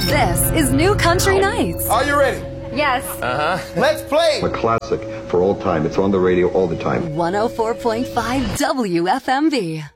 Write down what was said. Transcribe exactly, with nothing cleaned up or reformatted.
This is New Country Nights. Are you ready? Yes. Uh-huh. Let's play. A classic for all time. It's on the radio all the time. one oh four point five W F M V.